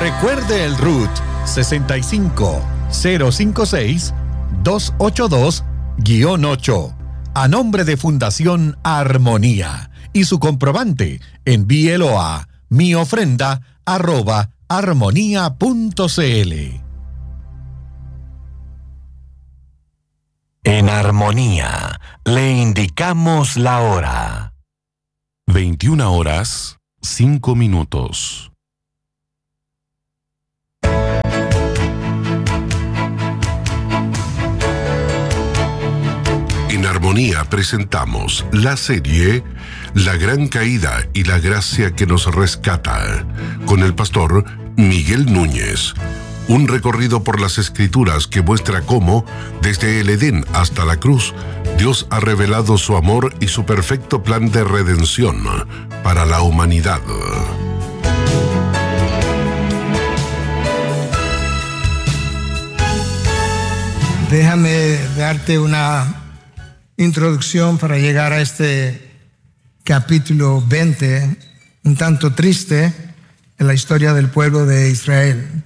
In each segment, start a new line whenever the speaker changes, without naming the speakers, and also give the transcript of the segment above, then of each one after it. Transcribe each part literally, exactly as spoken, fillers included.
Recuerde el R U T sesenta y cinco cero cincuenta y seis dos ochenta y dos guión ocho a nombre de Fundación Armonía y su comprobante envíelo a miofrenda arroba armonía punto cl. En Armonía le indicamos la hora.
veintiuna horas, cinco minutos. En Armonía presentamos la serie La Gran Caída y la Gracia que nos rescata, con el pastor Miguel Núñez. Un recorrido por las Escrituras que muestra cómo, desde el Edén hasta la cruz, Dios ha revelado su amor y su perfecto plan de redención para la humanidad.
Déjame darte una introducción para llegar a este capítulo veinte, un tanto triste en la historia del pueblo de Israel.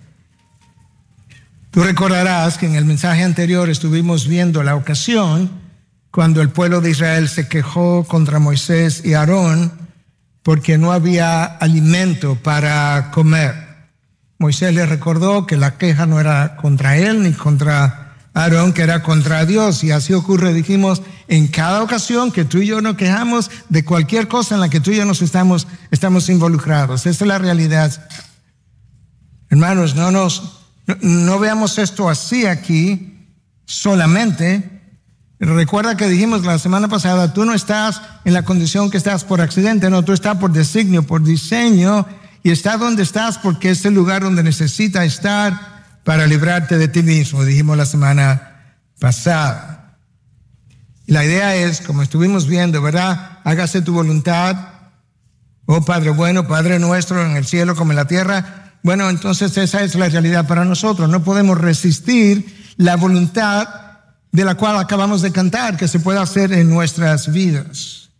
Tú recordarás que en el mensaje anterior estuvimos viendo la ocasión cuando el pueblo de Israel se quejó contra Moisés y Aarón porque no había alimento para comer. Moisés les recordó que la queja no era contra él ni contra Aarón, que era contra Dios. Y así ocurre, dijimos, en cada ocasión que tú y yo nos quejamos de cualquier cosa en la que tú y yo nos estamos, estamos involucrados. Esa es la realidad. Hermanos, no nos... No, no veamos esto así aquí solamente. Recuerda que dijimos la semana pasada, tú no estás en la condición que estás por accidente, no, tú estás por designio, por diseño, y estás donde estás porque es el lugar donde necesitas estar para librarte de ti mismo, dijimos la semana pasada. Y la idea es, como estuvimos viendo, ¿verdad? Hágase tu voluntad, oh Padre bueno, Padre nuestro en el cielo como en la tierra. Bueno, entonces esa es la realidad para nosotros. No podemos resistir la voluntad de la cual acabamos de cantar, que se puede hacer en nuestras vidas.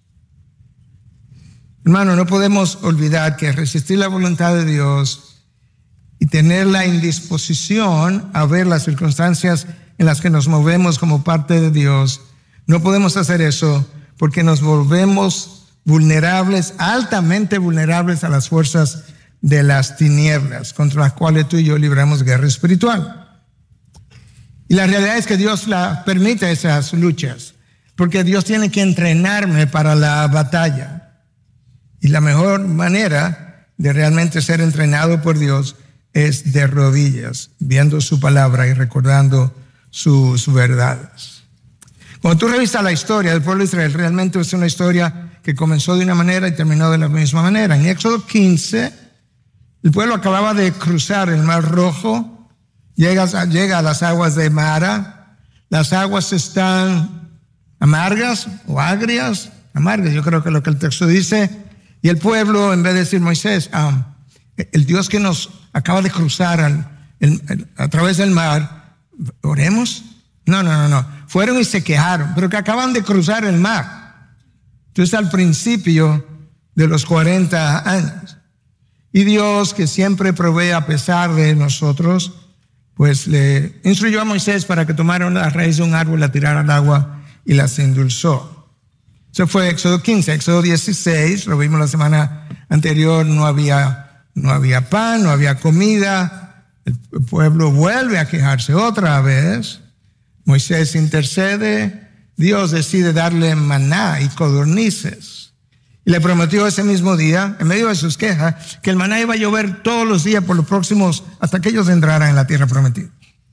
Hermano, no podemos olvidar que resistir la voluntad de Dios y tener la indisposición a ver las circunstancias en las que nos movemos como parte de Dios, no podemos hacer eso porque nos volvemos vulnerables, altamente vulnerables a las fuerzas de las tinieblas contra las cuales tú y yo libramos guerra espiritual. Y la realidad es que Dios la permite esas luchas, porque Dios tiene que entrenarme para la batalla. Y la mejor manera de realmente ser entrenado por Dios es de rodillas, viendo su palabra y recordando sus verdades. Cuando tú revisas la historia del pueblo de Israel, realmente es una historia que comenzó de una manera y terminó de la misma manera. En Éxodo quince, el pueblo acababa de cruzar el Mar Rojo, llega, llega a las aguas de Mara. Las aguas están amargas o agrias, amargas, yo creo que es lo que el texto dice. Y el pueblo, en vez de decir Moisés, um, el Dios que nos acaba de cruzar al, el, el, a través del mar, ¿oremos? No, no, no, no. Fueron y se quejaron, pero que acaban de cruzar el mar. Entonces, al principio de los cuarenta años. Y Dios, que siempre provee a pesar de nosotros, pues le instruyó a Moisés para que tomara la raíz de un árbol, la tirara al agua y las endulzó. Eso fue Éxodo quince. Éxodo dieciséis, lo vimos la semana anterior, no había, no había pan, no había comida. El pueblo vuelve a quejarse otra vez. Moisés intercede. Dios decide darle maná y codornices. Y le prometió ese mismo día, en medio de sus quejas, que el maná iba a llover todos los días por los próximos, hasta que ellos entraran en la tierra prometida.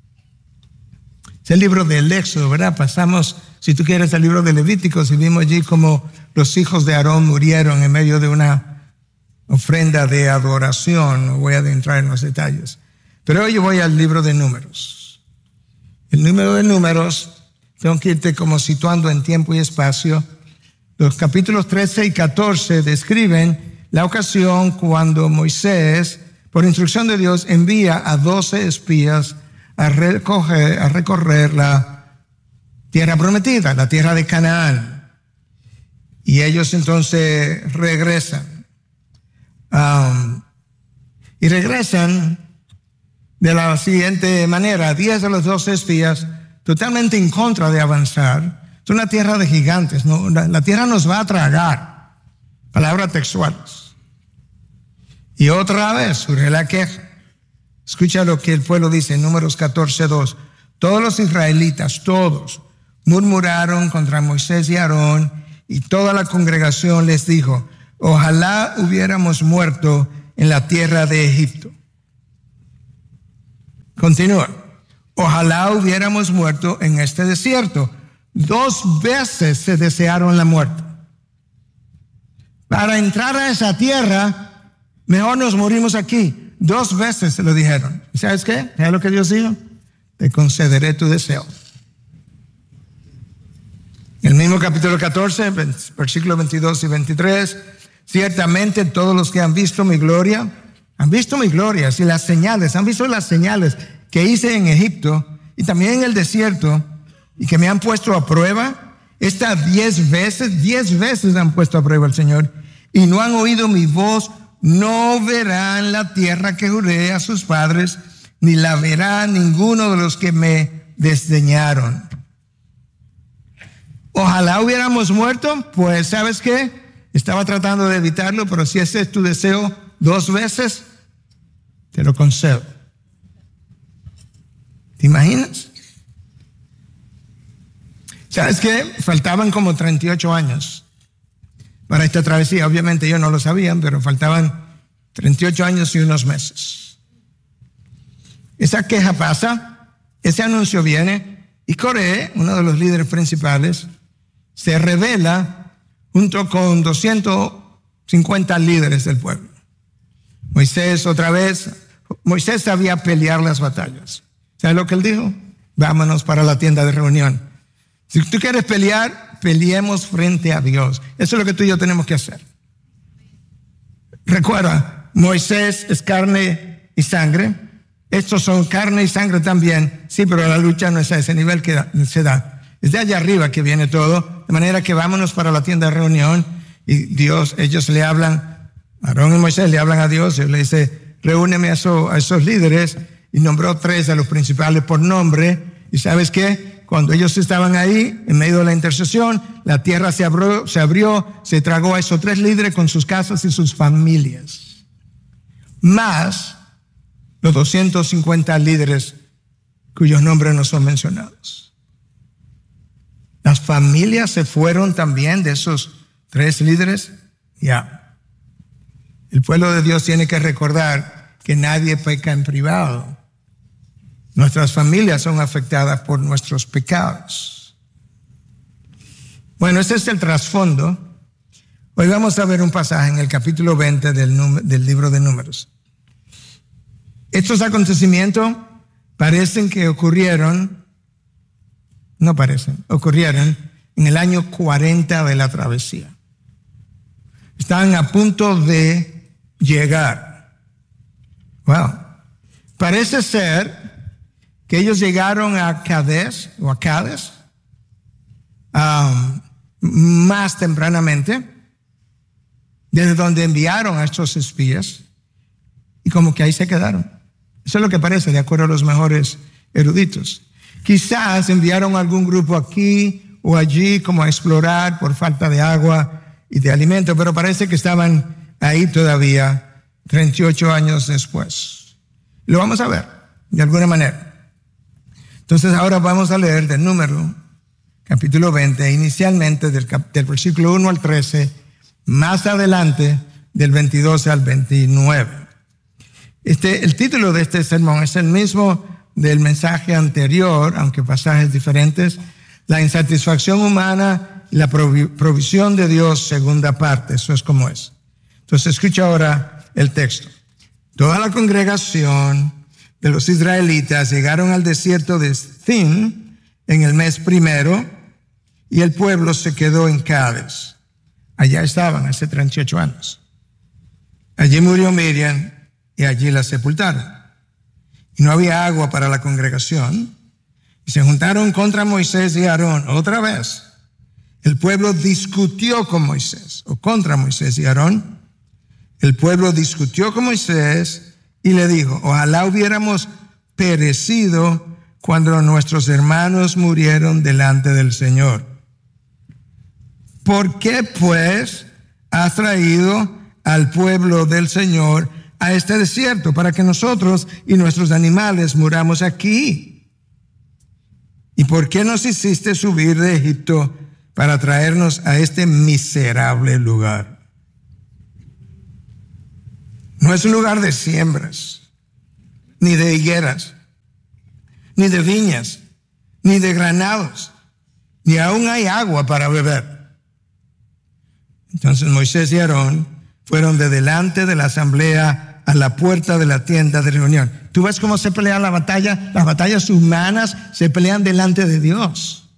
Es el libro del Éxodo, ¿verdad? Pasamos, si tú quieres, al libro de Levíticos y vimos allí cómo los hijos de Aarón murieron en medio de una ofrenda de adoración. No voy a adentrar en los detalles. Pero hoy yo voy al libro de Números. El número de Números, tengo que irte como situando en tiempo y espacio. Los capítulos trece y catorce describen la ocasión cuando Moisés, por instrucción de Dios, envía a doce espías a, recoger, a recorrer la tierra prometida, la tierra de Canaán. Y ellos entonces regresan. Um, y regresan de la siguiente manera: diez de los doce espías, totalmente en contra de avanzar. Es una tierra de gigantes, ¿no? la, la tierra nos va a tragar. Palabras textuales. Y otra vez surge la queja. Escucha lo que el pueblo dice en Números catorce dos. Todos los israelitas, todos, murmuraron contra Moisés y Aarón, y toda la congregación les dijo: ojalá hubiéramos muerto en la tierra de Egipto. Continúa. Ojalá hubiéramos muerto en este desierto. Dos veces se desearon la muerte. Para entrar a esa tierra, mejor nos morimos aquí. Dos veces se lo dijeron. ¿Y sabes qué? ¿Sabes lo que Dios dijo? Te concederé tu deseo. En el mismo capítulo catorce, versículos veintidós y veintitrés, ciertamente todos los que han visto mi gloria, han visto mi gloria, y las señales, han visto las señales que hice en Egipto y también en el desierto, y que me han puesto a prueba. Estas diez veces, diez veces han puesto a prueba al Señor, y no han oído mi voz, no verán la tierra que juré a sus padres, ni la verá ninguno de los que me desdeñaron. Ojalá hubiéramos muerto. Pues ¿sabes qué? Estaba tratando de evitarlo, pero si ese es tu deseo dos veces, te lo concedo. ¿Te imaginas? ¿Sabes qué? Faltaban como treinta y ocho años para esta travesía. Obviamente ellos no lo sabían, pero faltaban treinta y ocho años y unos meses. Esa queja pasa, ese anuncio viene, y Coré, uno de los líderes principales, se revela junto con doscientos cincuenta líderes del pueblo. Moisés otra vez, Moisés sabía pelear las batallas. ¿Sabes lo que él dijo? Vámonos para la tienda de reunión. Si tú quieres pelear, peleemos frente a Dios. Eso es lo que tú y yo tenemos que hacer. Recuerda, Moisés es carne y sangre. Estos son carne y sangre también. Sí, pero la lucha no es a ese nivel que se da. Es de allá arriba que viene todo. De manera que vámonos para la tienda de reunión. Y Dios, ellos le hablan, Aarón y Moisés le hablan a Dios. Y él le dice: reúneme a, eso, a esos líderes. Y nombró tres de los principales por nombre. ¿Y sabes qué? Cuando ellos estaban ahí, en medio de la intercesión, la tierra se abrió, se abrió, se tragó a esos tres líderes con sus casas y sus familias. Más los doscientos cincuenta líderes cuyos nombres no son mencionados. Las familias se fueron también de esos tres líderes. Ya. El pueblo de Dios tiene que recordar que nadie peca en privado. Nuestras familias son afectadas por nuestros pecados. Bueno, ese es el trasfondo. Hoy vamos a ver un pasaje en el capítulo veinte del, del libro de Números. Estos acontecimientos parecen que ocurrieron, no parecen, ocurrieron en el año cuarenta de la travesía. Estaban a punto de llegar. Wow. Parece ser que ellos llegaron a Cades o a Cades um, más tempranamente, desde donde enviaron a estos espías, y como que ahí se quedaron. Eso es lo que parece, de acuerdo a los mejores eruditos. Quizás enviaron algún grupo aquí o allí como a explorar por falta de agua y de alimento, pero parece que estaban ahí todavía treinta y ocho años después. Lo vamos a ver de alguna manera. Entonces ahora vamos a leer del Número, capítulo veinte, inicialmente del, cap- del versículo uno al trece, más adelante del veintidós al veintinueve. Este, el título de este sermón es el mismo del mensaje anterior, aunque pasajes diferentes: la insatisfacción humana y la provi- provisión de Dios, segunda parte. Eso es como es. Entonces escucha ahora el texto. Toda la congregación de los israelitas llegaron al desierto de Zin en el mes primero, y el pueblo se quedó en Cades. Allá estaban hace treinta y ocho años. Allí murió Miriam y allí la sepultaron. Y no había agua para la congregación, y se juntaron contra Moisés y Aarón otra vez. El pueblo discutió con Moisés, o contra Moisés y Aarón. El pueblo discutió con Moisés y le dijo: ojalá hubiéramos perecido cuando nuestros hermanos murieron delante del Señor. ¿Por qué, pues, has traído al pueblo del Señor a este desierto para que nosotros y nuestros animales muramos aquí? ¿Y por qué nos hiciste subir de Egipto para traernos a este miserable lugar? No es un lugar de siembras, ni de higueras, ni de viñas, ni de granados, ni aún hay agua para beber. Entonces Moisés y Aarón fueron de delante de la asamblea a la puerta de la tienda de reunión. ¿Tú ves cómo se pelea la batalla? Las batallas humanas se pelean delante de Dios.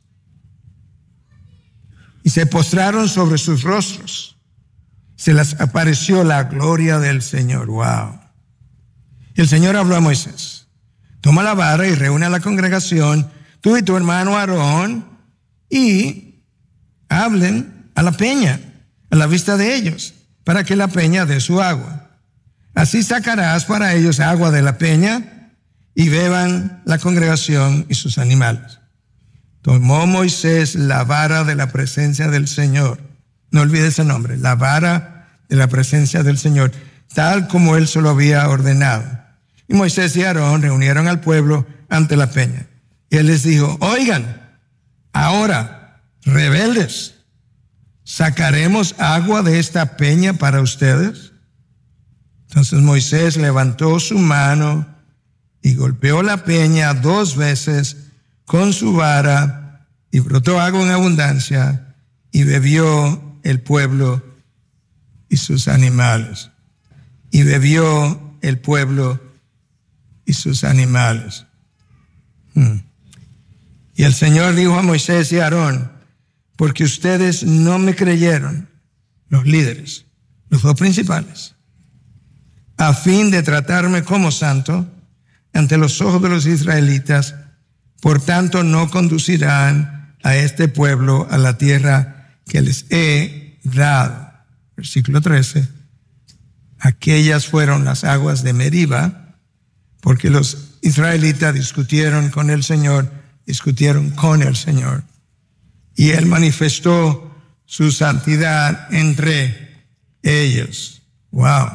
Y se postraron sobre sus rostros. Se les apareció la gloria del Señor. Wow. Y el Señor habló a Moisés: toma la vara y reúne a la congregación, tú y tu hermano Aarón, y hablen a la peña, a la vista de ellos, para que la peña dé su agua. Así sacarás para ellos agua de la peña y beban la congregación y sus animales. Tomó Moisés la vara de la presencia del Señor. No olvides el nombre, la vara de la presencia del Señor, tal como él se lo había ordenado. Y Moisés y Aarón reunieron al pueblo ante la peña. Y él les dijo: oigan, ahora, rebeldes, ¿sacaremos agua de esta peña para ustedes? Entonces Moisés levantó su mano y golpeó la peña dos veces con su vara, y brotó agua en abundancia, y bebió el pueblo y sus animales. Y bebió el pueblo y sus animales. Hmm. Y el Señor dijo a Moisés y a Aarón: porque ustedes no me creyeron, los líderes, los dos principales, a fin de tratarme como santo ante los ojos de los israelitas, por tanto no conducirán a este pueblo a la tierra que les he dado. Versículo trece. Aquellas fueron las aguas de Meriba, porque los israelitas discutieron con el Señor, discutieron con el Señor. Y él manifestó su santidad entre ellos. Wow.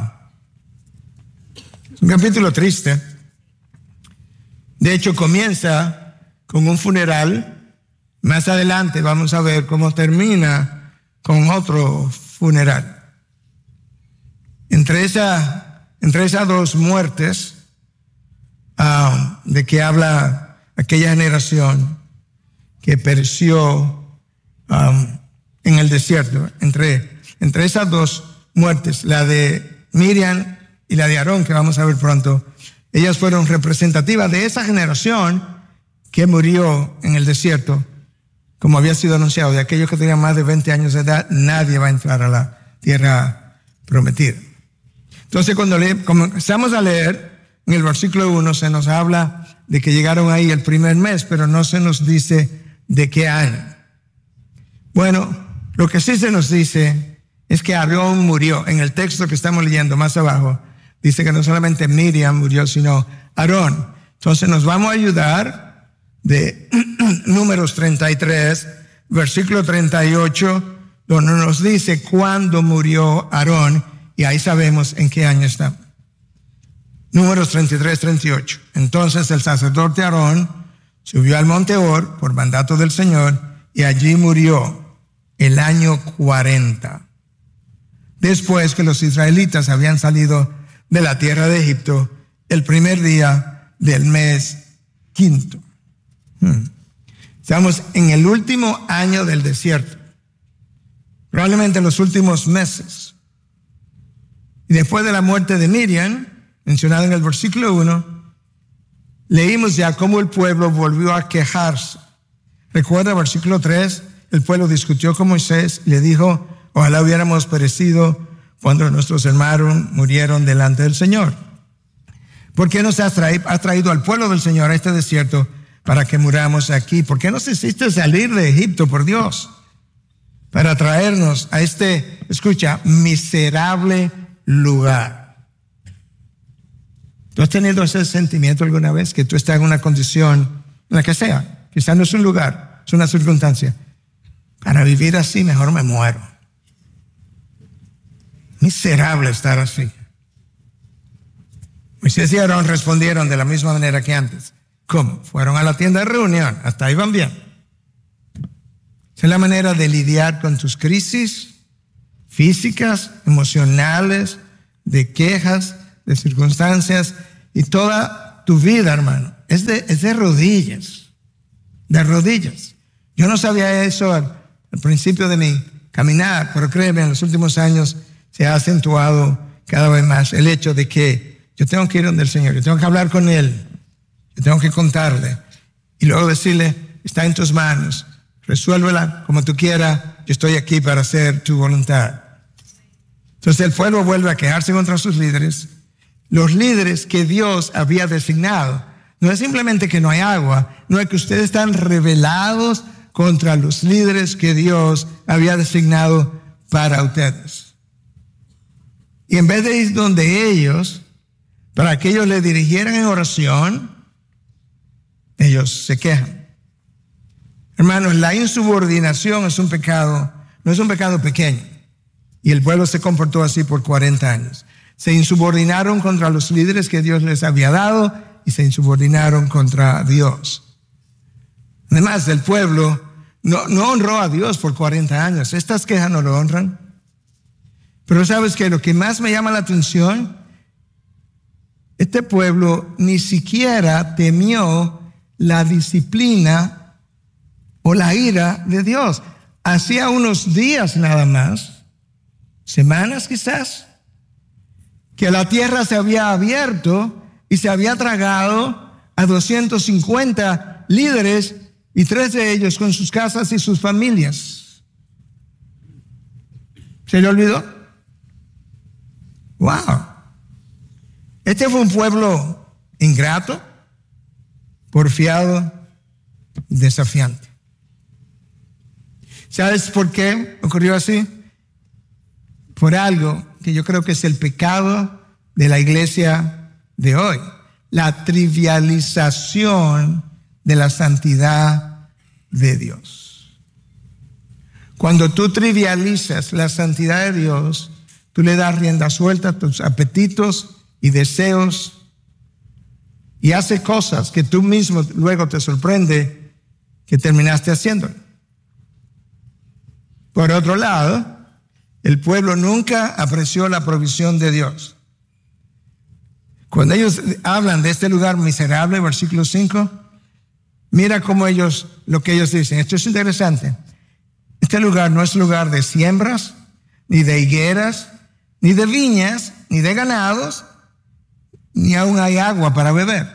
Es un capítulo triste. De hecho, comienza con un funeral. Más adelante vamos a ver cómo termina con otro funeral. Entre, esa, entre esas dos muertes uh, de que habla aquella generación que pereció Um, en el desierto, entre, entre esas dos muertes, la de Miriam y la de Aarón, que vamos a ver pronto, ellas fueron representativas de esa generación que murió en el desierto, como había sido anunciado. De aquellos que tenían más de veinte años de edad, nadie va a entrar a la tierra prometida. Entonces, cuando le, comenzamos a leer en el versículo uno, se nos habla de que llegaron ahí el primer mes, pero no se nos dice de qué año. Bueno, lo que sí se nos dice es que Aarón murió. En el texto que estamos leyendo más abajo, dice que no solamente Miriam murió, sino Aarón. Entonces nos vamos a ayudar de Números treinta y tres, versículo treinta y ocho, donde nos dice cuándo murió Aarón, y ahí sabemos en qué año está. Números treinta y tres, treinta y ocho. Entonces el sacerdote Aarón subió al monte Hor por mandato del Señor, y allí murió el año cuarenta, después que los israelitas habían salido de la tierra de Egipto, el primer día del mes quinto. Hmm. Estamos en el último año del desierto, probablemente los últimos meses. Y después de la muerte de Miriam, mencionada en el versículo uno, leímos ya cómo el pueblo volvió a quejarse. Recuerda, versículo tres, el pueblo discutió con Moisés y le dijo: ojalá hubiéramos perecido cuando nuestros hermanos murieron delante del Señor. ¿Por qué nos has traído, has traído al pueblo del Señor a este desierto para que muramos aquí? ¿Por qué nos hiciste salir de Egipto, por Dios? Para traernos a este, escucha, miserable lugar. ¿Tú has tenido ese sentimiento alguna vez? Que tú estás en una condición, en la que sea, quizás no es un lugar, es una circunstancia. Para vivir así, mejor me muero. Miserable estar así. Moisés y Aarón respondieron de la misma manera que antes. ¿Cómo? Fueron a la tienda de reunión, hasta ahí van bien. Esa es la manera de lidiar con tus crisis físicas, emocionales, de quejas, de circunstancias, y toda tu vida, hermano, es de, es de rodillas, de rodillas. Yo no sabía eso al, al principio de mi caminar, pero créeme, en los últimos años se ha acentuado cada vez más el hecho de que yo tengo que ir donde el Señor, yo tengo que hablar con Él, yo tengo que contarle, y luego decirle, está en tus manos, resuélvela como tú quieras, yo estoy aquí para hacer tu voluntad. Entonces el pueblo vuelve a quejarse contra sus líderes, los líderes que Dios había designado. No es simplemente que no hay agua, no es que ustedes están rebelados contra los líderes que Dios había designado para ustedes. Y en vez de ir donde ellos, para que ellos le dirigieran en oración, ellos se quejan. Hermanos, la insubordinación es un pecado, no es un pecado pequeño. Y el pueblo se comportó así por cuarenta años. Se insubordinaron contra los líderes que Dios les había dado y se insubordinaron contra Dios. Además, el pueblo no, no honró a Dios por cuarenta años. Estas quejas no lo honran. Pero ¿sabes qué? Lo que más me llama la atención, este pueblo ni siquiera temió la disciplina o la ira de Dios. Hacía unos días nada más, semanas quizás, que la tierra se había abierto y se había tragado a doscientos cincuenta líderes, y tres de ellos con sus casas y sus familias. ¿Se le olvidó? ¡Wow! Este fue un pueblo ingrato, porfiado, desafiante. ¿Sabes por qué ocurrió así? Por algo que yo creo que es el pecado de la iglesia de hoy: la trivialización de la santidad de Dios. Cuando tú trivializas la santidad de Dios, tú le das rienda suelta a tus apetitos y deseos y haces cosas que tú mismo luego te sorprende que terminaste haciendo. Por otro lado, el pueblo nunca apreció la provisión de Dios. Cuando ellos hablan de este lugar miserable, versículo cinco, mira cómo ellos, lo que ellos dicen. Esto es interesante. Este lugar no es lugar de siembras, ni de higueras, ni de viñas, ni de ganados, ni aún hay agua para beber.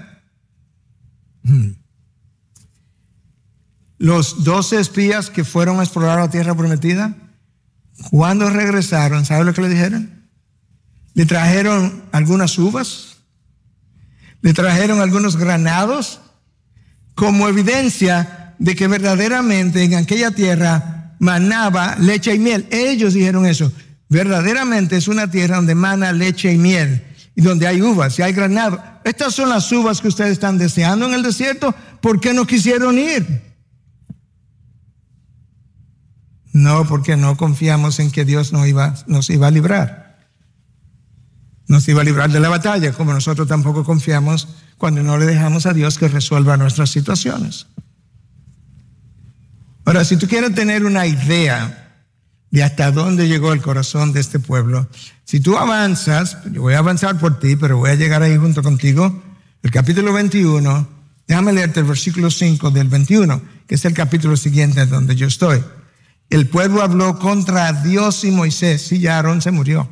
Los doce espías que fueron a explorar la tierra prometida, cuando regresaron, ¿sabe lo que le dijeron? Le trajeron algunas uvas, le trajeron algunos granados, como evidencia de que verdaderamente en aquella tierra manaba leche y miel. Ellos dijeron eso. Verdaderamente es una tierra donde mana leche y miel, y donde hay uvas y hay granado. Estas son las uvas que ustedes están deseando en el desierto. ¿Por qué no quisieron ir? No, porque no confiamos en que Dios nos iba, nos iba a librar. Nos iba a librar de la batalla, como nosotros tampoco confiamos cuando no le dejamos a Dios que resuelva nuestras situaciones. Ahora, si tú quieres tener una idea de hasta dónde llegó el corazón de este pueblo, si tú avanzas, yo voy a avanzar por ti, pero voy a llegar ahí junto contigo, el capítulo veintiuno, déjame leerte el versículo cinco del veintiuno, que es el capítulo siguiente donde yo estoy. El pueblo habló contra Dios y Moisés, y ya Aarón se murió.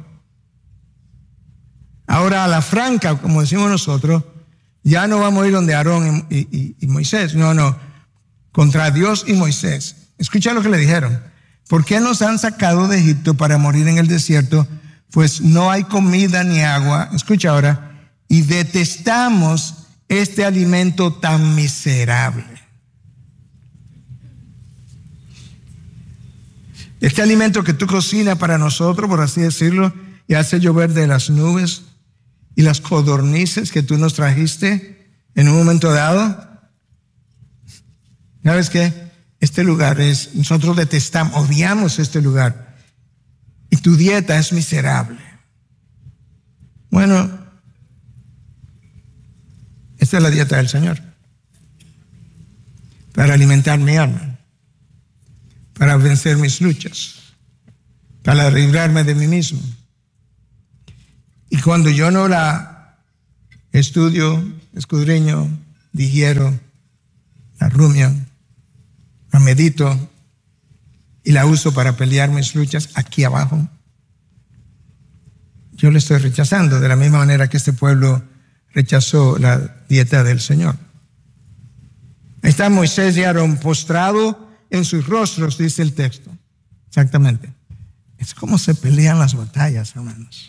Ahora, a la franca, como decimos nosotros, ya no vamos a ir donde Aarón y, y, y Moisés. No, no. Contra Dios y Moisés. Escucha lo que le dijeron. ¿Por qué nos han sacado de Egipto para morir en el desierto? Pues no hay comida ni agua. Escucha ahora. Y detestamos este alimento tan miserable. Este alimento que tú cocinas para nosotros, por así decirlo, y hace llover de las nubes, y las codornices que tú nos trajiste en un momento dado. ¿Sabes qué? Este lugar es, nosotros detestamos, odiamos este lugar. Y tu dieta es miserable. Bueno, esta es la dieta del Señor. Para alimentar mi alma. Para vencer mis luchas. Para librarme de mí mismo. Y cuando yo no la estudio, escudriño, digiero, la rumio, la medito y la uso para pelear mis luchas aquí abajo, yo le estoy rechazando de la misma manera que este pueblo rechazó la dieta del Señor. Ahí está Moisés y Aarón postrado en sus rostros, dice el texto. Exactamente. Es como se pelean las batallas, hermanos.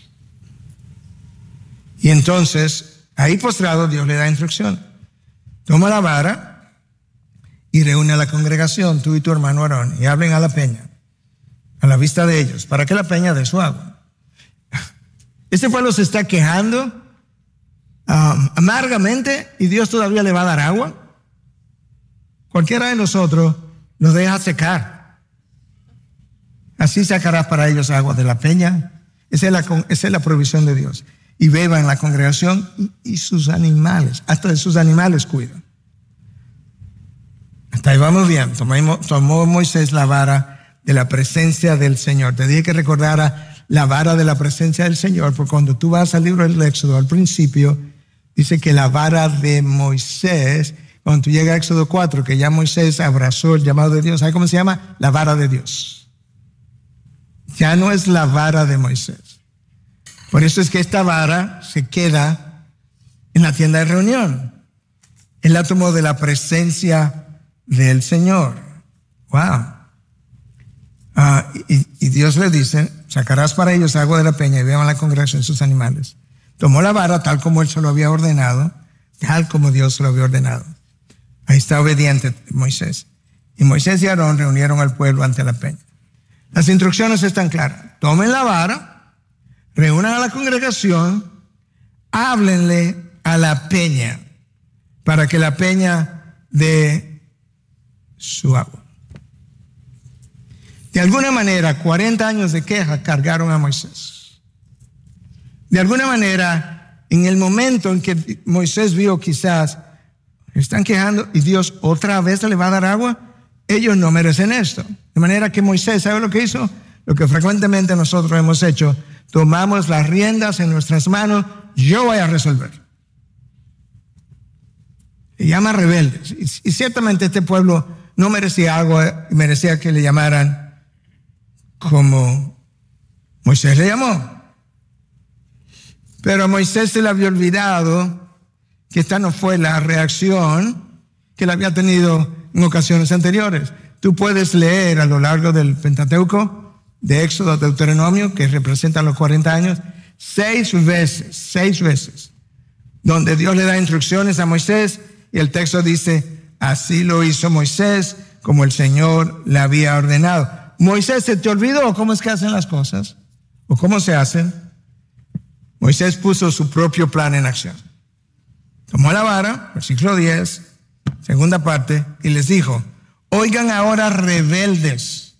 Y entonces, ahí postrado, Dios le da instrucción. Toma la vara y reúne a la congregación, tú y tu hermano Aarón, y hablen a la peña, a la vista de ellos, para que la peña dé su agua. Este pueblo se está quejando um, amargamente y Dios todavía le va a dar agua. Cualquiera de nosotros los deja secar. Así sacarás para ellos agua de la peña. Esa es la, esa es la provisión de Dios. Y beban la congregación y, y sus animales, hasta de sus animales cuidan. Hasta ahí vamos bien. Tomó, tomó Moisés la vara de la presencia del Señor. Te dije que recordara la vara de la presencia del Señor, porque cuando tú vas al libro del Éxodo, al principio, dice que la vara de Moisés, cuando tú llegas a Éxodo cuatro, que ya Moisés abrazó el llamado de Dios, ¿sabes cómo se llama? La vara de Dios. Ya no es la vara de Moisés. Por eso es que esta vara se queda en la tienda de reunión. Él la tomó de la presencia del Señor. Wow. Uh, y, y Dios le dice, sacarás para ellos agua de la peña y beban la congregación sus animales. Tomó la vara tal como él se lo había ordenado, tal como Dios se lo había ordenado. Ahí está obediente Moisés. Y Moisés y Aarón reunieron al pueblo ante la peña. Las instrucciones están claras. Tomen la vara, reúnan a la congregación, háblenle a la peña para que la peña dé su agua. De alguna manera, cuarenta años de queja cargaron a Moisés. De alguna manera, en el momento en que Moisés vio quizás, están quejando y Dios otra vez le va a dar agua, ellos no merecen esto. De manera que Moisés, ¿sabe lo que hizo? Lo que frecuentemente nosotros hemos hecho, tomamos las riendas en nuestras manos, yo voy a resolver. Se llama rebeldes. Y, y ciertamente este pueblo no merecía agua, merecía que le llamaran como Moisés le llamó. Pero a Moisés se le había olvidado que esta no fue la reacción que él había tenido en ocasiones anteriores. Tú puedes leer a lo largo del Pentateuco, de Éxodo a Deuteronomio, que representan los cuarenta años, seis veces, seis veces, donde Dios le da instrucciones a Moisés y el texto dice, así lo hizo Moisés como el Señor le había ordenado. Moisés, ¿se te olvidó cómo es que hacen las cosas? ¿O cómo se hacen? Moisés puso su propio plan en acción. Tomó la vara, versículo diez, segunda parte, y les dijo, oigan ahora rebeldes,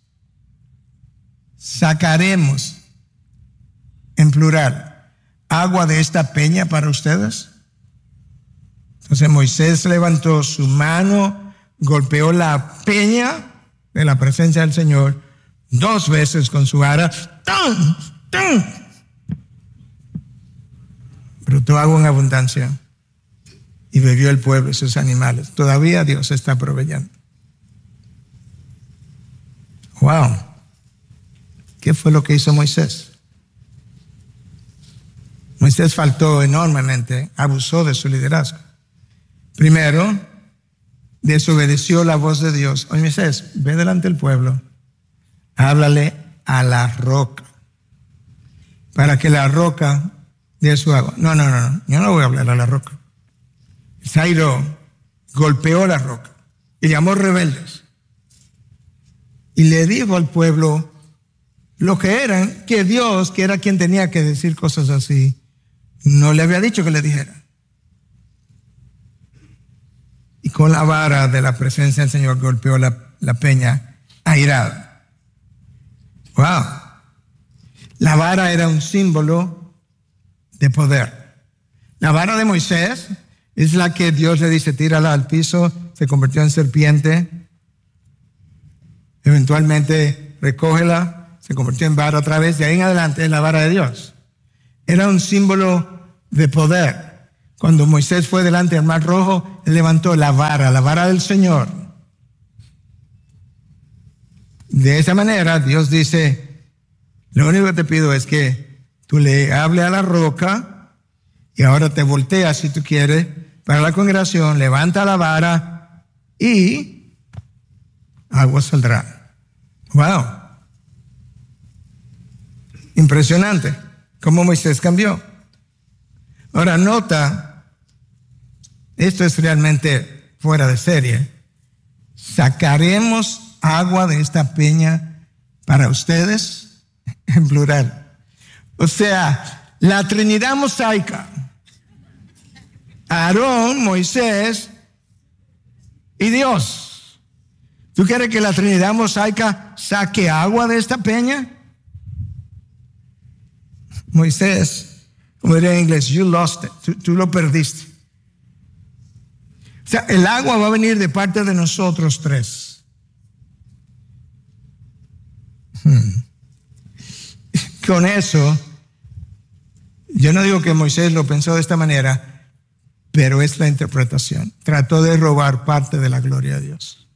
sacaremos, en plural, agua de esta peña para ustedes. Entonces Moisés levantó su mano, golpeó la peña de la presencia del Señor, dos veces con su vara, ¡tum! ¡tum! Brotó agua en abundancia y bebió el pueblo y sus animales. Todavía Dios está proveyendo. Wow. ¿Qué fue lo que hizo Moisés? Moisés faltó enormemente, abusó de su liderazgo. Primero, desobedeció la voz de Dios. Oye, Moisés, ve delante del pueblo, háblale a la roca, para que la roca dé su agua. No, no, no, no, yo no voy a hablar a la roca. Zairo golpeó la roca y llamó rebeldes. Y le dijo al pueblo lo que eran, que Dios, que era quien tenía que decir cosas así, no le había dicho que le dijera. Y con la vara de la presencia del Señor golpeó la, la peña airado. Wow. La vara era un símbolo de poder. La vara de Moisés es la que Dios le dice, tírala al piso, se convirtió en serpiente. Eventualmente recógela, se convirtió en vara otra vez. De ahí en adelante es la vara de Dios. Era un símbolo de poder. Cuando Moisés fue delante del Mar Rojo, él levantó la vara, la vara del Señor. De esa manera, Dios dice, lo único que te pido es que tú le hables a la roca y ahora te volteas si tú quieres para la congregación, levanta la vara y agua saldrá. Wow. Impresionante cómo Moisés cambió. Ahora nota, esto es realmente fuera de serie. Sacaremos agua de esta peña para ustedes, en plural. O sea, la Trinidad mosaica, Aarón, Moisés y Dios. ¿Tú quieres que la Trinidad mosaica saque agua de esta peña? Moisés, como diría en inglés, you lost it. Tú, tú lo perdiste. O sea, el agua va a venir de parte de nosotros tres. Hmm. Con eso, yo no digo que Moisés lo pensó de esta manera, pero es la interpretación. Trató de robar parte de la gloria de Dios.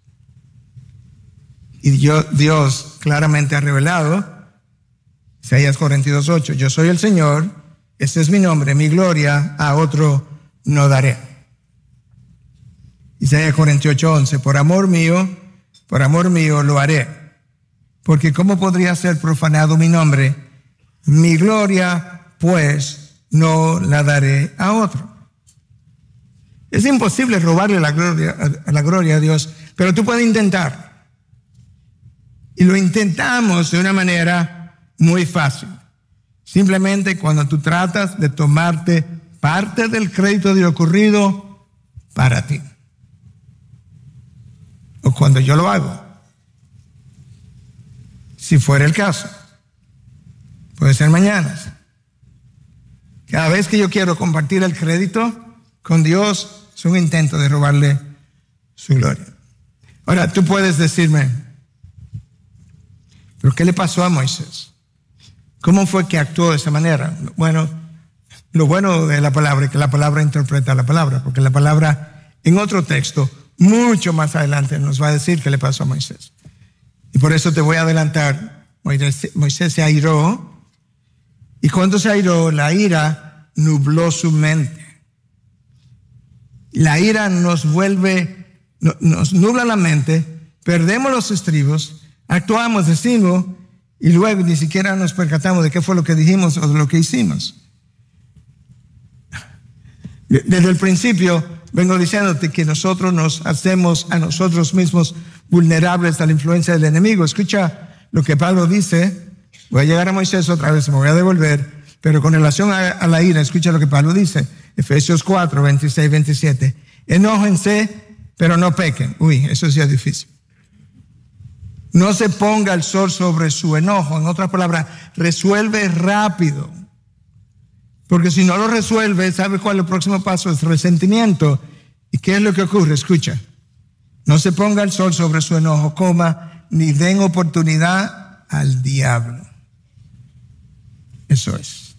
Y yo, Dios claramente ha revelado, Isaías cuarenta y dos, ocho, yo soy el Señor, este es mi nombre, mi gloria a otro no daré. Isaías cuarenta y ocho, once, por amor mío, por amor mío lo haré, porque ¿cómo podría ser profanado mi nombre? Mi gloria, pues, no la daré a otro. Es imposible robarle la gloria, a la gloria a Dios, pero tú puedes intentar. Y lo intentamos de una manera muy fácil. Simplemente cuando tú tratas de tomarte parte del crédito de lo ocurrido para ti. O cuando yo lo hago. Si fuera el caso. Puede ser mañana. Cada vez que yo quiero compartir el crédito con Dios, es un intento de robarle su gloria. Ahora, tú puedes decirme, ¿pero qué le pasó a Moisés? ¿Cómo fue que actuó de esa manera? Bueno, lo bueno de la palabra es que la palabra interpreta la palabra, porque la palabra en otro texto, mucho más adelante, nos va a decir qué le pasó a Moisés. Y por eso te voy a adelantar. Moisés, Moisés se airó, y cuando se airó, la ira nubló su mente. La ira nos vuelve, nos nubla la mente, perdemos los estribos, actuamos, decimos, y luego ni siquiera nos percatamos de qué fue lo que dijimos o de lo que hicimos. Desde el principio vengo diciéndote que nosotros nos hacemos a nosotros mismos vulnerables a la influencia del enemigo. Escucha lo que Pablo dice. Voy a llegar a Moisés otra vez, me voy a devolver, pero con relación a, a la ira, escucha lo que Pablo dice. Efesios cuatro, veintiséis, veintisiete. Enójense, pero no pequen. Uy, eso sí es difícil. No se ponga el sol sobre su enojo. En otras palabras, resuelve rápido. Porque si no lo resuelve, ¿sabe cuál es el próximo paso? Es resentimiento. ¿Y qué es lo que ocurre? Escucha. No se ponga el sol sobre su enojo, coma, ni den oportunidad al diablo. Eso es.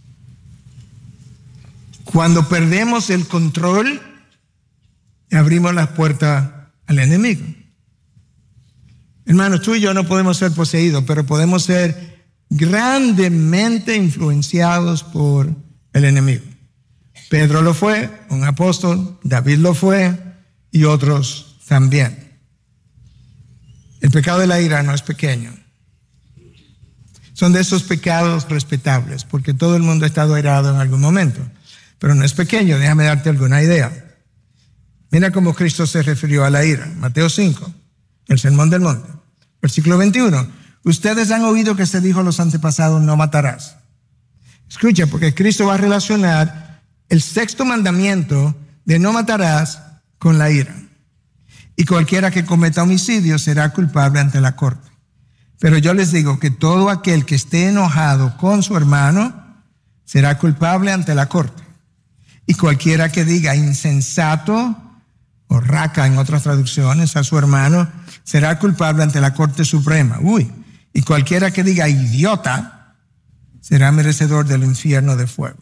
Cuando perdemos el control, abrimos las puertas al enemigo. Hermanos, tú y yo no podemos ser poseídos, pero podemos ser grandemente influenciados por el enemigo. Pedro lo fue, un apóstol, David lo fue y otros también. El pecado de la ira no es pequeño. Son de esos pecados respetables, porque todo el mundo ha estado airado en algún momento, pero no es pequeño. Déjame darte alguna idea. Mira cómo Cristo se refirió a la ira. Mateo cinco. El sermón del monte, versículo veintiuno. Ustedes han oído que se dijo a los antepasados, no matarás. Escucha, porque Cristo va a relacionar el sexto mandamiento de no matarás con la ira. Y cualquiera que cometa homicidio será culpable ante la corte. Pero yo les digo que todo aquel que esté enojado con su hermano será culpable ante la corte. Y cualquiera que diga insensato o raca en otras traducciones a su hermano será culpable ante la Corte Suprema. Uy, y cualquiera que diga idiota será merecedor del infierno de fuego.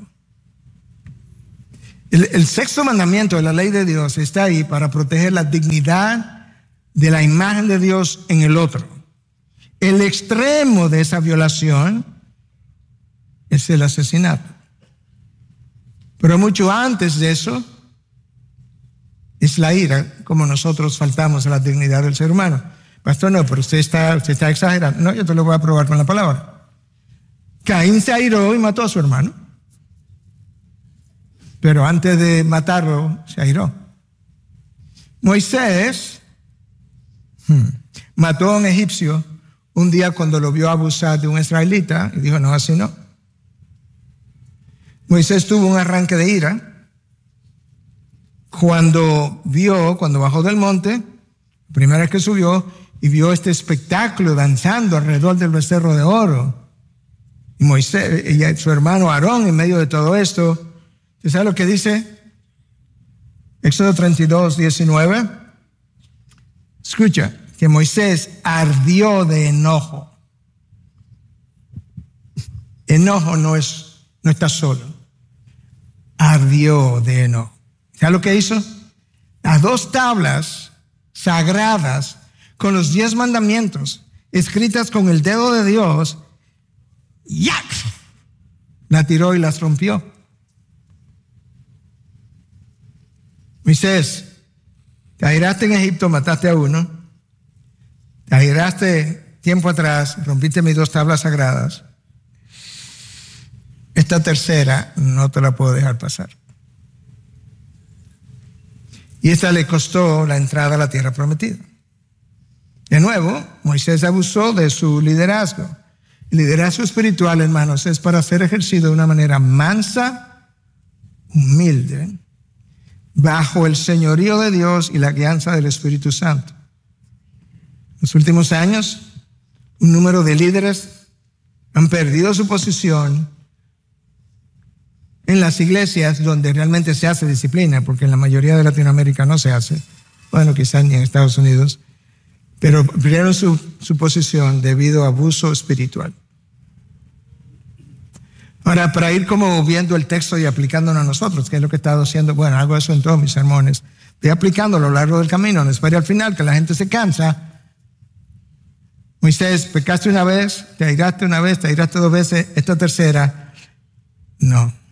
El, el sexto mandamiento de la ley de Dios está ahí para proteger la dignidad de la imagen de Dios en el otro. El extremo de esa violación es el asesinato. Pero mucho antes de eso es la ira, como nosotros faltamos a la dignidad del ser humano. Pastor, no, pero usted está, usted está exagerando. No, yo te lo voy a probar con la palabra. Caín se airó y mató a su hermano. Pero antes de matarlo, se airó. Moisés hmm, mató a un egipcio un día cuando lo vio abusar de un israelita y dijo, no, así no. Moisés tuvo un arranque de ira cuando vio, cuando bajó del monte, la primera vez que subió, y vio este espectáculo danzando alrededor del becerro de oro. Y Moisés, y su hermano Aarón en medio de todo esto. ¿Usted sabe lo que dice? Éxodo treinta y dos, diecinueve. Escucha, que Moisés ardió de enojo. Enojo no es, no está solo. Ardió de enojo. ¿Sabe lo que hizo? Las dos tablas sagradas con los diez mandamientos escritas con el dedo de Dios, ¡yac!, la tiró y las rompió. Moisés, te airaste en Egipto, mataste a uno. Te airaste tiempo atrás, rompiste mis dos tablas sagradas. Esta tercera no te la puedo dejar pasar. Y esta le costó la entrada a la tierra prometida. De nuevo, Moisés abusó de su liderazgo. El liderazgo espiritual, hermanos, es para ser ejercido de una manera mansa, humilde, bajo el señorío de Dios y la guianza del Espíritu Santo. En los últimos años, un número de líderes han perdido su posición en las iglesias donde realmente se hace disciplina, porque en la mayoría de Latinoamérica no se hace, bueno, quizás ni en Estados Unidos, pero perdieron su, su posición debido a abuso espiritual. Ahora, para ir como viendo el texto y aplicándonos a nosotros, que es lo que he estado haciendo, bueno, hago eso en todos mis sermones, estoy aplicando a lo largo del camino, no espere al final que la gente se cansa. Moisés, pecaste una vez, te airaste una vez, te airaste dos veces, esta tercera, no.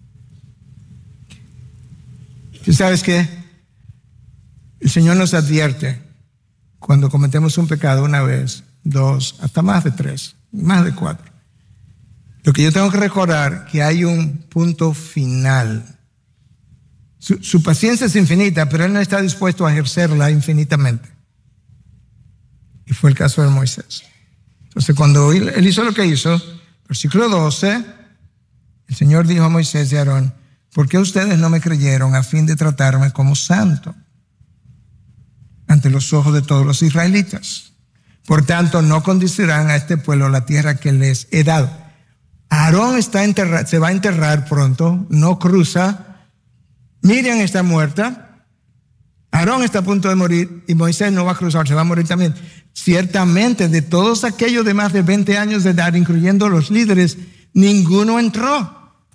¿Tú sabes qué? El Señor nos advierte cuando cometemos un pecado una vez, dos, hasta más de tres, más de cuatro. Lo que yo tengo que recordar que hay un punto final. Su, su paciencia es infinita, pero Él no está dispuesto a ejercerla infinitamente. Y fue el caso de Moisés. Entonces, cuando él, él hizo lo que hizo, versículo doce, el Señor dijo a Moisés y a Aarón, ¿por qué ustedes no me creyeron a fin de tratarme como santo ante los ojos de todos los israelitas? Por tanto, no conducirán a este pueblo la tierra que les he dado. Aarón está enterrado, se va a enterrar pronto, no cruza. Miriam está muerta. Aarón está a punto de morir y Moisés no va a cruzar, se va a morir también. Ciertamente, de todos aquellos de más de veinte años de edad, incluyendo los líderes, ninguno entró.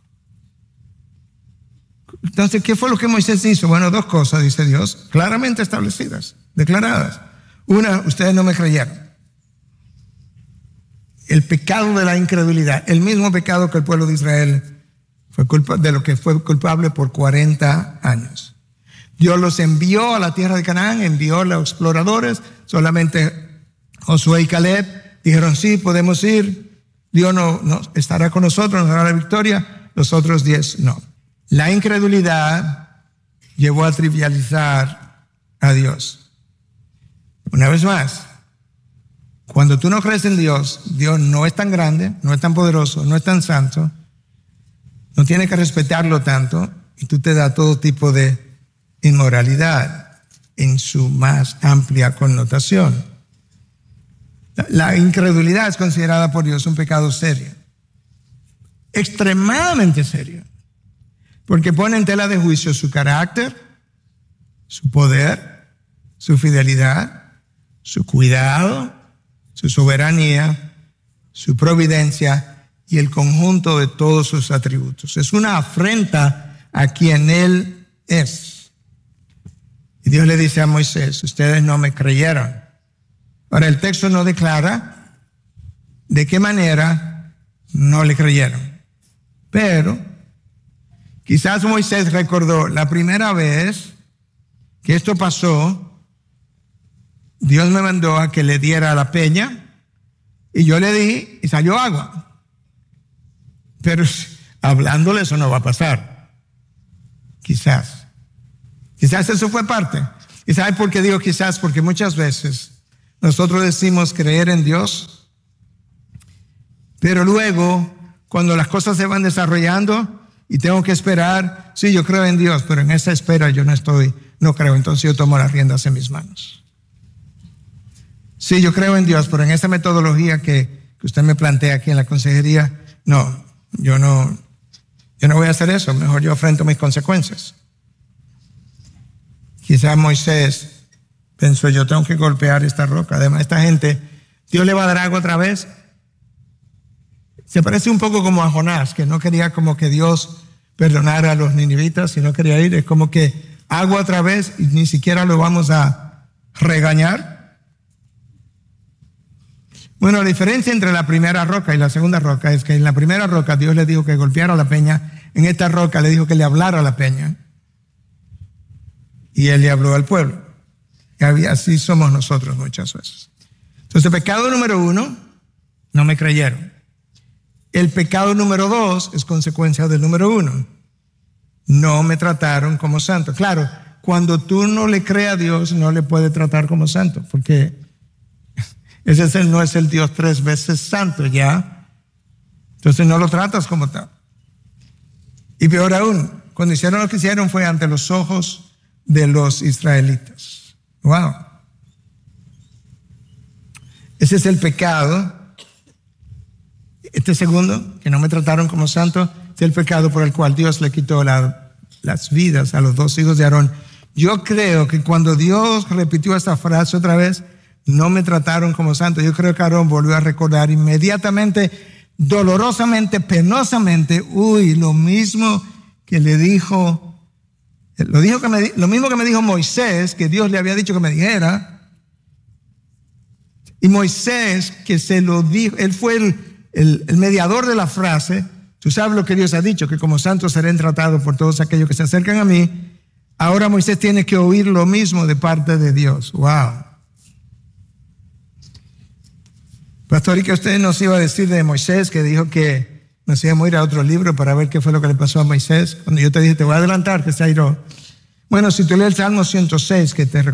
Entonces, ¿qué fue lo que Moisés hizo? Bueno, dos cosas, dice Dios, claramente establecidas, declaradas. Una, ustedes no me creyeron. El pecado de la incredulidad, el mismo pecado que el pueblo de Israel fue culpa, de lo que fue culpable por cuarenta años. Dios los envió a la tierra de Canaán, envió a los exploradores, solamente Josué y Caleb dijeron, sí, podemos ir, Dios no, no estará con nosotros, nos dará la victoria, los otros diez no. La incredulidad llevó a trivializar a Dios. Una vez más, cuando tú no crees en Dios, Dios no es tan grande, no es tan poderoso, no es tan santo, no tiene que respetarlo tanto, y tú te das todo tipo de inmoralidad en su más amplia connotación. La, la incredulidad es considerada por Dios un pecado serio, extremadamente serio, porque pone en tela de juicio su carácter, su poder, su fidelidad, su cuidado, su soberanía, su providencia y el conjunto de todos sus atributos. Es una afrenta a quien Él es. Y Dios le dice a Moisés: ustedes no me creyeron. Ahora, el texto no declara de qué manera no le creyeron, pero quizás Moisés recordó la primera vez que esto pasó. Dios me mandó a que le diera la peña y yo le di y salió agua. Pero hablándole eso no va a pasar. Quizás. Quizás eso fue parte. ¿Y sabe por qué digo quizás? Porque muchas veces nosotros decimos creer en Dios, pero luego cuando las cosas se van desarrollando y tengo que esperar, sí, yo creo en Dios, pero en esa espera yo no estoy, no creo, entonces yo tomo las riendas en mis manos. Sí, yo creo en Dios, pero en esta metodología que, que usted me plantea aquí en la consejería, no, yo no, yo no voy a hacer eso, mejor yo afrento mis consecuencias. Quizás Moisés pensó: yo tengo que golpear esta roca. Además, esta gente, Dios le va a dar agua otra vez. Se parece un poco como a Jonás, que no quería como que Dios perdonara a los ninivitas, sino quería ir. Es como que agua otra vez y ni siquiera lo vamos a regañar. Bueno, la diferencia entre la primera roca y la segunda roca es que en la primera roca Dios le dijo que golpeara la peña. En esta roca le dijo que le hablara a la peña. Y Él le habló al pueblo. Y así somos nosotros muchas veces. Entonces, el pecado número uno, no me creyeron. El pecado número dos es consecuencia del número uno. No me trataron como santo. Claro, cuando tú no le crees a Dios, no le puedes tratar como santo, porque ese es el, no es el Dios tres veces santo, ¿ya? Entonces no lo tratas como tal. Y peor aún, cuando hicieron lo que hicieron fue ante los ojos de los israelitas. Wow. Ese es el pecado. Este segundo, que no me trataron como santo, es el pecado por el cual Dios le quitó la, las vidas a los dos hijos de Aarón. Yo creo que cuando Dios repitió esta frase otra vez, no me trataron como santo, yo creo que Aarón volvió a recordar inmediatamente, dolorosamente, penosamente, uy, lo mismo que le dijo, lo, dijo que me, lo mismo que me dijo Moisés, que Dios le había dicho que me dijera. Y Moisés, que se lo dijo, él fue el, el, el mediador de la frase. Tú sabes lo que Dios ha dicho, que como santos serán tratados por todos aquellos que se acercan a mí. Ahora Moisés tiene que oír lo mismo de parte de Dios. Wow. Pastor, ¿y qué usted nos iba a decir de Moisés, que dijo que nos íbamos a ir a otro libro para ver qué fue lo que le pasó a Moisés? Cuando yo te dije, te voy a adelantar, que se airó. Bueno, si tú lees el Salmo ciento seis, que te